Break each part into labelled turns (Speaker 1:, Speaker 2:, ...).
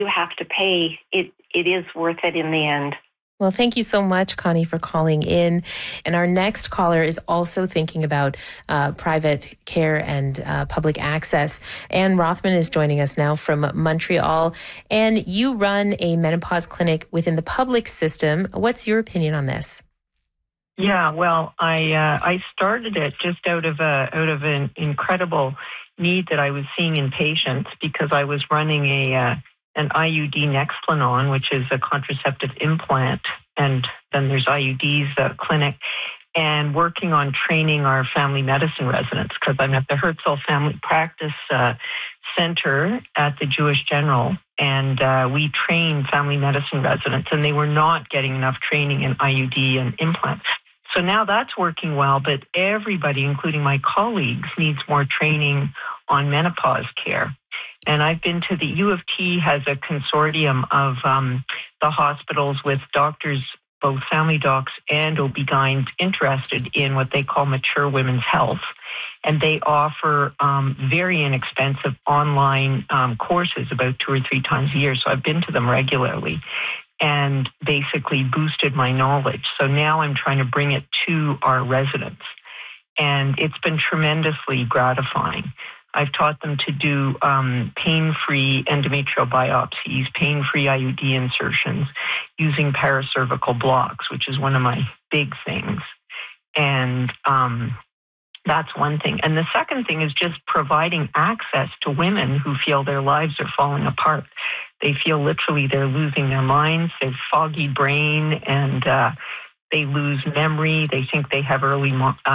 Speaker 1: have to pay, it is worth it in the end.
Speaker 2: Well, thank you so much, Connie, for calling in. And our next caller is also thinking about private care and public access. Anne Rothman is joining us now from Montreal. And you run a menopause clinic within the public system. What's your opinion on this?
Speaker 3: Yeah, well, I started it just out of an incredible need that I was seeing in patients, because I was running an IUD Nexplanon, which is a contraceptive implant, and then there's IUDs clinic, and working on training our family medicine residents, because I'm at the Herzl Family Practice Center at the Jewish General, and we train family medicine residents, and they were not getting enough training in IUD and implants. So now that's working well, but everybody, including my colleagues, needs more training on menopause care. And I've been to the U of T has a consortium of the hospitals with doctors, both family docs and OB-GYNs, interested in what they call mature women's health. And they offer very inexpensive online courses about 2 or 3 times a year. So I've been to them regularly and basically boosted my knowledge. So now I'm trying to bring it to our residents. And it's been tremendously gratifying. I've taught them to do pain-free endometrial biopsies, pain-free IUD insertions, using paracervical blocks, which is one of my big things. And that's one thing. And the second thing is just providing access to women who feel their lives are falling apart. They feel literally they're losing their minds, they have foggy brain, and they lose memory. They think they have early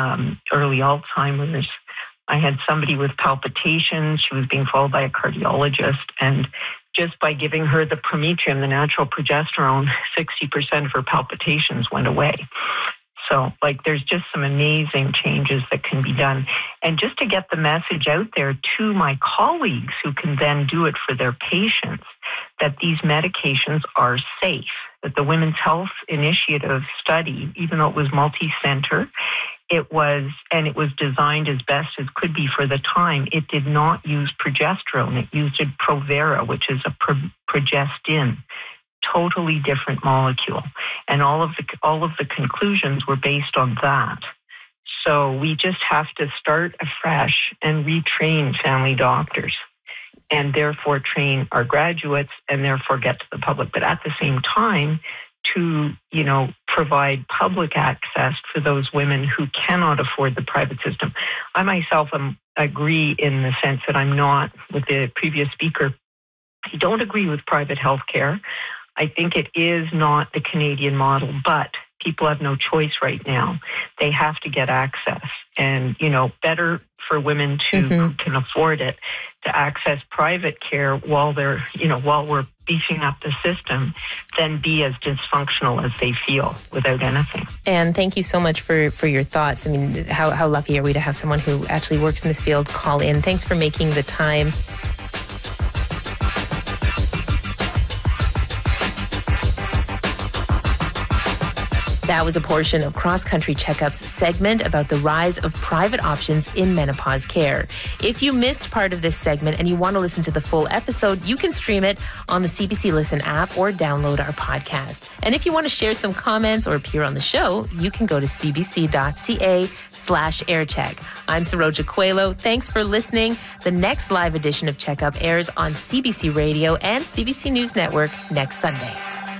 Speaker 3: Alzheimer's. I had somebody with palpitations. She was being followed by a cardiologist. And just by giving her the Prometrium, the natural progesterone, 60% of her palpitations went away. So, there's just some amazing changes that can be done. And just to get the message out there to my colleagues who can then do it for their patients, that these medications are safe, that the Women's Health Initiative study, even though it was multi-center, it was designed as best as could be for the time. It did not use progesterone. It used Provera, which is a progestin, totally different molecule. And all of the conclusions were based on that. So we just have to start afresh and retrain family doctors, and therefore train our graduates, and therefore get to the public. But at the same time, to, provide public access for those women who cannot afford the private system. I myself agree in the sense that I'm not, with the previous speaker, I don't agree with private health care. I think it is not the Canadian model, but people have no choice right now. They have to get access. And, better for women who can afford it to access private care while they're, while we're beefing up the system, than be as dysfunctional as they feel without anything.
Speaker 2: And thank you so much for your thoughts. I mean, how lucky are we to have someone who actually works in this field call in. Thanks for making the time. That was a portion of Cross Country Checkup's segment about the rise of private options in menopause care. If you missed part of this segment and you want to listen to the full episode, you can stream it on the CBC Listen app or download our podcast. And if you want to share some comments or appear on the show, you can go to cbc.ca/aircheck. I'm Saroja Coelho. Thanks for listening. The next live edition of Checkup airs on CBC Radio and CBC News Network next Sunday.